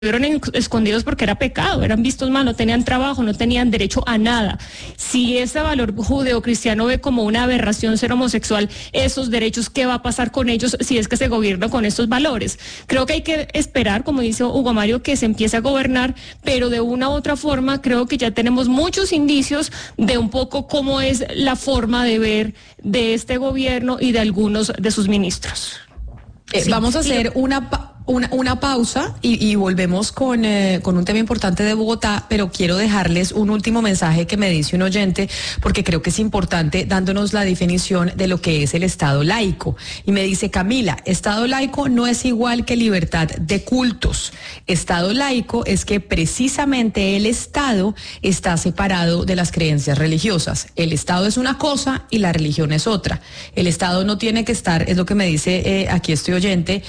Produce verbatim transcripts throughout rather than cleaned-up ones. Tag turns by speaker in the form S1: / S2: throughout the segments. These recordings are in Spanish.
S1: Estuvieron escondidos porque era pecado, eran vistos mal, no tenían trabajo, no tenían derecho a nada. Si ese valor judeocristiano ve como una aberración ser homosexual, esos derechos, ¿qué va a pasar con ellos si es que se gobierna con estos valores? Creo que hay que esperar, como dice Hugo Mario, que se empiece a gobernar, pero de una u otra forma creo que ya tenemos muchos indicios de un poco cómo es la forma de ver de este gobierno y de algunos de sus ministros.
S2: Eh, sí, vamos a hacer una... Pa- Una, una pausa y, y volvemos con, eh, con un tema importante de Bogotá, pero quiero dejarles un último mensaje que me dice un oyente, porque creo que es importante, dándonos la definición de lo que es el Estado laico. Y me dice: Camila, Estado laico no es igual que libertad de cultos. Estado laico es que precisamente el Estado está separado de las creencias religiosas. El Estado es una cosa y la religión es otra. El Estado no tiene que estar, es lo que me dice eh, aquí este oyente,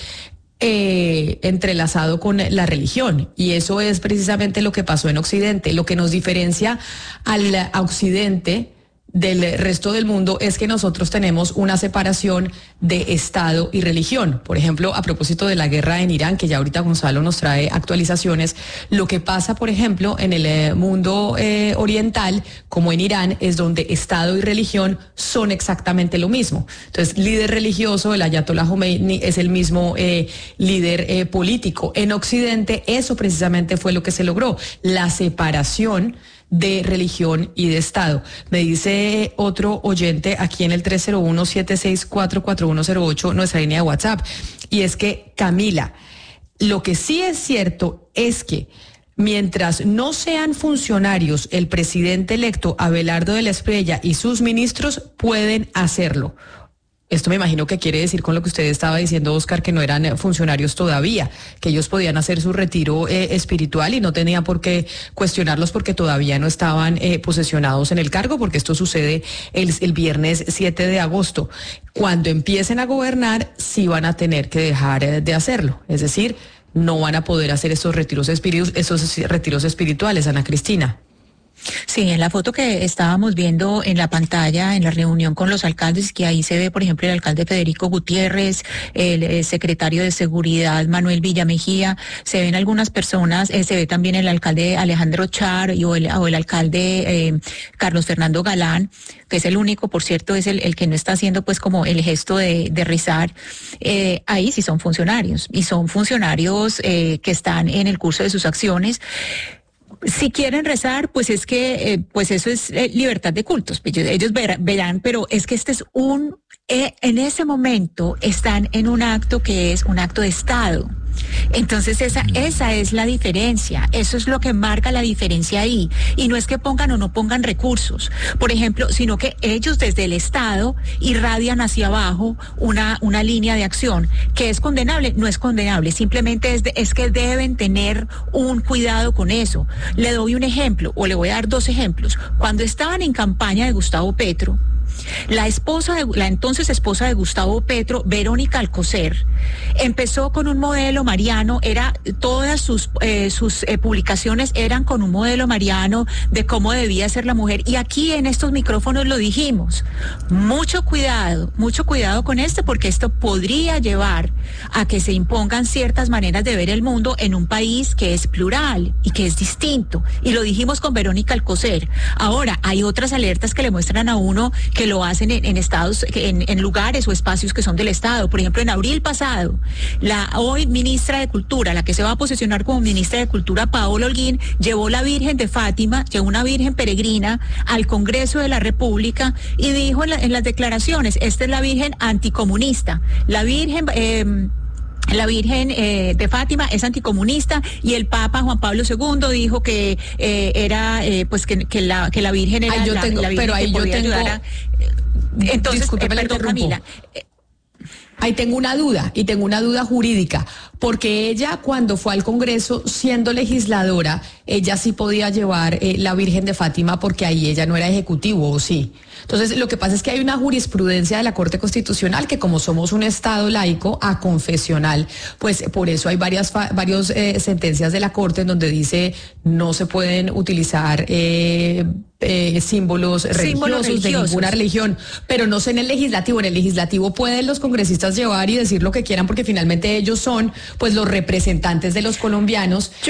S2: Eh, entrelazado con la religión, y eso es precisamente lo que pasó en Occidente. Lo que nos diferencia al a Occidente del resto del mundo es que nosotros tenemos una separación de Estado y religión. Por ejemplo, a propósito de la guerra en Irán, que ya ahorita Gonzalo nos trae actualizaciones, lo que pasa, por ejemplo, en el eh, mundo eh, oriental, como en Irán, es donde Estado y religión son exactamente lo mismo. Entonces, líder religioso, el Ayatollah Khomeini, es el mismo eh, líder eh, político. En Occidente, eso precisamente fue lo que se logró, la separación de religión y de Estado. Me dice otro oyente aquí en el tres cero uno, siete seis cuatro, cuatro uno cero ocho, nuestra línea de WhatsApp, y es que, Camila, lo que sí es cierto es que mientras no sean funcionarios el presidente electo Abelardo de la Espriella y sus ministros, pueden hacerlo. Esto me imagino que quiere decir con lo que usted estaba diciendo, Oscar, que no eran funcionarios todavía, que ellos podían hacer su retiro eh, espiritual y no tenía por qué cuestionarlos porque todavía no estaban eh, posesionados en el cargo, porque esto sucede el, el viernes siete de agosto. Cuando empiecen a gobernar, sí van a tener que dejar eh, de hacerlo, es decir, no van a poder hacer esos retiros espíritus, esos retiros espirituales, Ana Cristina.
S3: Sí, en la foto que estábamos viendo en la pantalla, en la reunión con los alcaldes, que ahí se ve, por ejemplo, el alcalde Federico Gutiérrez, el, el secretario de Seguridad Manuel Villamejía, se ven algunas personas, eh, se ve también el alcalde Alejandro Char y, o, el, o el alcalde eh, Carlos Fernando Galán, que es el único, por cierto, es el, el que no está haciendo pues como el gesto de, de rezar. Eh, ahí sí son funcionarios, y son funcionarios eh, que están en el curso de sus acciones. Si quieren rezar, pues es que, eh, pues eso es eh, libertad de cultos. Ellos, ellos verán, verán, pero es que este es un, eh, en ese momento están en un acto que es un acto de Estado. Entonces esa, esa es la diferencia, eso es lo que marca la diferencia ahí, y no es que pongan o no pongan recursos, por ejemplo, sino que ellos desde el Estado irradian hacia abajo una, una línea de acción que es condenable, no es condenable, simplemente es, de, es que deben tener un cuidado con eso. Le doy un ejemplo, o le voy a dar dos ejemplos. Cuando estaban en campaña de Gustavo Petro, la esposa de, la entonces esposa de Gustavo Petro, Verónica Alcocer, empezó con un modelo mariano, era todas sus eh, sus eh, publicaciones eran con un modelo mariano de cómo debía ser la mujer, y aquí en estos micrófonos lo dijimos. Mucho cuidado, mucho cuidado con esto, porque esto podría llevar a que se impongan ciertas maneras de ver el mundo en un país que es plural y que es distinto, y lo dijimos con Verónica Alcocer. Ahora hay otras alertas que le muestran a uno que lo hacen en, en estados, en, en lugares o espacios que son del Estado. Por ejemplo, en abril pasado, la hoy ministra de Cultura, la que se va a posesionar como ministra de Cultura, Paola Holguín, llevó la Virgen de Fátima, llevó una Virgen peregrina al Congreso de la República y dijo en, la, en las declaraciones: esta es la Virgen anticomunista, la Virgen... Eh, La Virgen eh, de Fátima es anticomunista, y el Papa Juan Pablo segundo dijo que eh, era eh, pues que, que la que la Virgen era
S2: ay, yo
S3: la,
S2: tengo,
S3: la Virgen
S2: pero ahí
S3: que
S2: yo
S3: podía
S2: tengo,
S3: ayudar a, entonces,
S2: discúlpeme,
S3: eh, perdón, Camila.
S2: Ahí tengo una duda, y tengo una duda jurídica, porque ella, cuando fue al Congreso siendo legisladora, ella sí podía llevar eh, la Virgen de Fátima, porque ahí ella no era ejecutivo, ¿o sí? Entonces, lo que pasa es que hay una jurisprudencia de la Corte Constitucional que, como somos un Estado laico aconfesional, pues por eso hay varias varios eh, sentencias de la Corte en donde dice no se pueden utilizar eh, eh, símbolos, símbolos religiosos, religiosos de ninguna religión, pero no sé en el legislativo. En el legislativo pueden los congresistas llevar y decir lo que quieran, porque finalmente ellos son pues los representantes de los colombianos